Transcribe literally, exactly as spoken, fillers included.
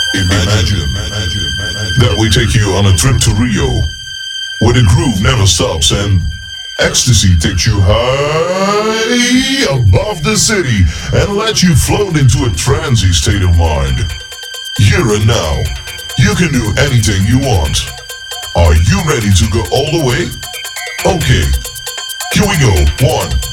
Imagine, imagine that we take you on a trip to Rio, where the groove never stops and ecstasy takes you high above the city and lets you float into a trancy state of mind. Here and now, you can do anything you want. Are you ready to go all the way? Okay, here we go. One,